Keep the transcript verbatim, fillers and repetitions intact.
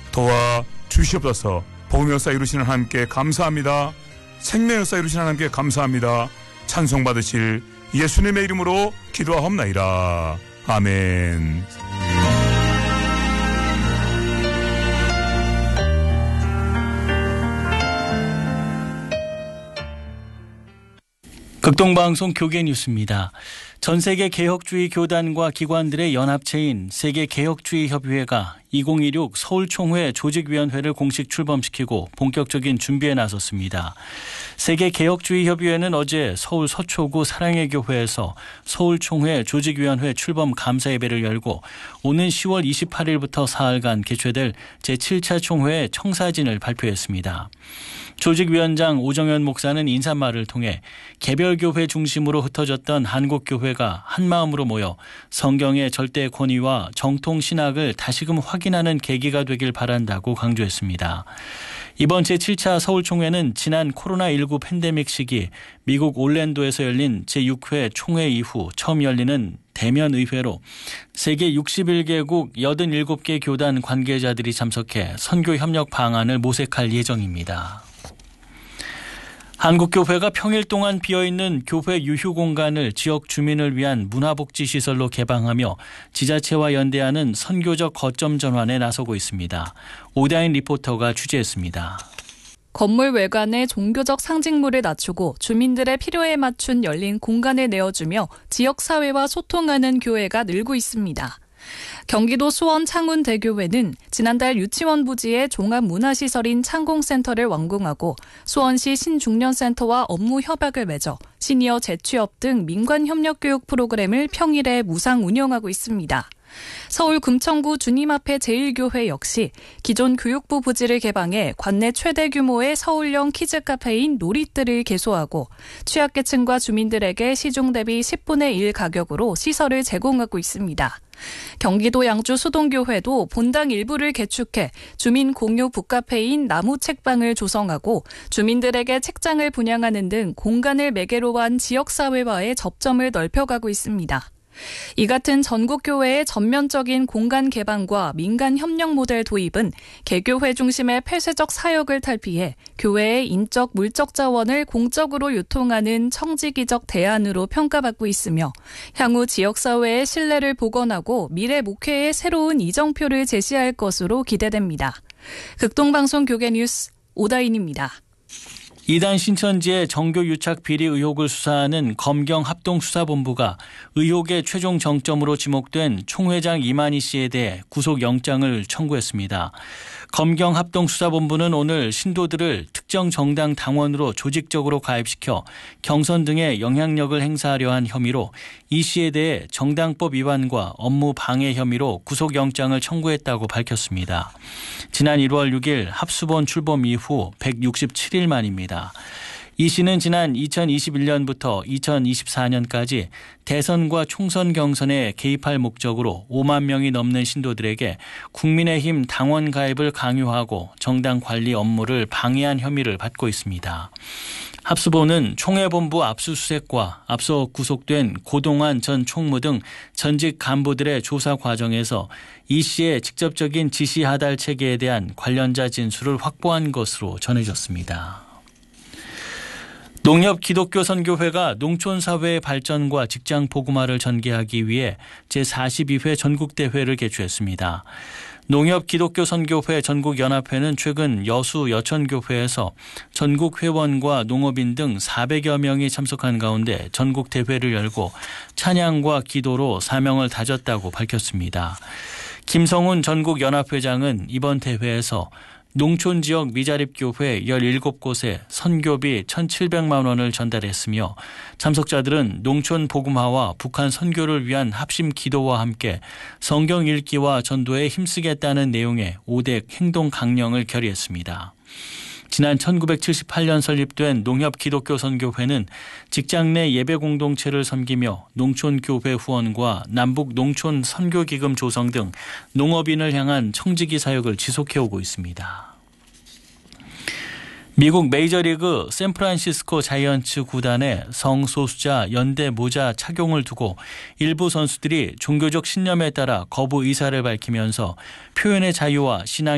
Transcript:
도와 주시옵소서. 복음의 역사 이루시는 하나님께 감사합니다. 생명의 역사 이루시는 하나님께 감사합니다. 찬송 받으실 예수님의 이름으로 기도하옵나이다. 아멘. 극동방송 교계뉴스입니다. 전세계 개혁주의 교단과 기관들의 연합체인 세계개혁주의협의회가 이천이십육 서울총회 조직위원회를 공식 출범시키고 본격적인 준비에 나섰습니다. 세계개혁주의협의회는 어제 서울 서초구 사랑의 교회에서 서울총회 조직위원회 출범 감사예배를 열고 오는 시월 이십팔일부터 사흘간 개최될 제칠 차 총회의 청사진을 발표했습니다. 조직위원장 오정현 목사는 인사말을 통해 개별교회 중심으로 흩어졌던 한국교회가 한마음으로 모여 성경의 절대 권위와 정통 신학을 다시금 확인하는 계기가 되길 바란다고 강조했습니다. 이번 제칠 차 서울총회는 지난 코로나십구 팬데믹 시기 미국 올랜도에서 열린 제육 회 총회 이후 처음 열리는 대면 의회로 세계 육십일 개국 팔십칠 개 교단 관계자들이 참석해 선교 협력 방안을 모색할 예정입니다. 한국교회가 평일 동안 비어있는 교회 유휴 공간을 지역 주민을 위한 문화복지시설로 개방하며 지자체와 연대하는 선교적 거점 전환에 나서고 있습니다. 오다인 리포터가 취재했습니다. 건물 외관에 종교적 상징물을 낮추고 주민들의 필요에 맞춘 열린 공간을 내어주며 지역사회와 소통하는 교회가 늘고 있습니다. 경기도 수원 창운대교회는 지난달 유치원 부지에 종합문화시설인 창공센터를 완공하고 수원시 신중년센터와 업무 협약을 맺어 시니어 재취업 등 민관협력교육 프로그램을 평일에 무상 운영하고 있습니다. 서울 금천구 주님앞에 제일교회 역시 기존 교육부 부지를 개방해 관내 최대 규모의 서울형 키즈카페인 놀이뜰을 개소하고 취약계층과 주민들에게 시중 대비 십분의 일 가격으로 시설을 제공하고 있습니다. 경기도 양주 수동교회도 본당 일부를 개축해 주민 공유 북카페인 나무 책방을 조성하고 주민들에게 책장을 분양하는 등 공간을 매개로 한 지역사회와의 접점을 넓혀가고 있습니다. 이 같은 전국교회의 전면적인 공간 개방과 민간 협력 모델 도입은 개교회 중심의 폐쇄적 사역을 탈피해 교회의 인적 물적 자원을 공적으로 유통하는 청지기적 대안으로 평가받고 있으며 향후 지역사회의 신뢰를 복원하고 미래 목회의 새로운 이정표를 제시할 것으로 기대됩니다. 극동방송 교계뉴스 오다인입니다. 이단 신천지의 정교 유착 비리 의혹을 수사하는 검경 합동수사본부가 의혹의 최종 정점으로 지목된 총회장 이만희 씨에 대해 구속영장을 청구했습니다. 검경 합동수사본부는 오늘 신도들을 특정 정당 당원으로 조직적으로 가입시켜 경선 등의 영향력을 행사하려 한 혐의로 이 씨에 대해 정당법 위반과 업무 방해 혐의로 구속영장을 청구했다고 밝혔습니다. 지난 일월 육일 합수본 출범 이후 백육십칠 일 만입니다. 이 씨는 지난 이천이십일 년부터 이천이십사 년까지 대선과 총선 경선에 개입할 목적으로 오만 명이 넘는 신도들에게 국민의힘 당원 가입을 강요하고 정당 관리 업무를 방해한 혐의를 받고 있습니다. 합수본은 총회본부 압수수색과 앞서 구속된 고동환 전 총무 등 전직 간부들의 조사 과정에서 이 씨의 직접적인 지시 하달 체계에 대한 관련자 진술을 확보한 것으로 전해졌습니다. 농협 기독교 선교회가 농촌사회의 발전과 직장 복음화를 전개하기 위해 제사십이 회 전국대회를 개최했습니다. 농협 기독교 선교회 전국연합회는 최근 여수 여천교회에서 전국 회원과 농업인 등 사백여 명이 참석한 가운데 전국대회를 열고 찬양과 기도로 사명을 다졌다고 밝혔습니다. 김성훈 전국연합회장은 이번 대회에서 농촌 지역 미자립교회 열일곱 곳에 선교비 천칠백만 원을 전달했으며 참석자들은 농촌 복음화와 북한 선교를 위한 합심 기도와 함께 성경 읽기와 전도에 힘쓰겠다는 내용의 오대 행동 강령을 결의했습니다. 지난 천구백칠십팔 년 설립된 농협 기독교 선교회는 직장 내 예배 공동체를 섬기며 농촌 교회 후원과 남북 농촌 선교기금 조성 등 농업인을 향한 청지기 사역을 지속해오고 있습니다. 미국 메이저리그 샌프란시스코 자이언츠 구단의 성소수자 연대 모자 착용을 두고 일부 선수들이 종교적 신념에 따라 거부 의사를 밝히면서 표현의 자유와 신앙